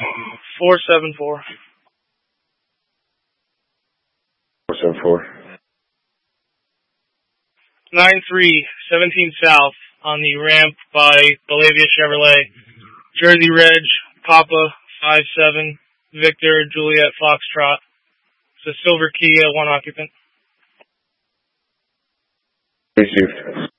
474. 474. 9317 South on the ramp by Belavia Chevrolet. Jersey Reg, Papa 57, Victor Juliet Foxtrot. It's a silver Kia, 1 occupant. Received.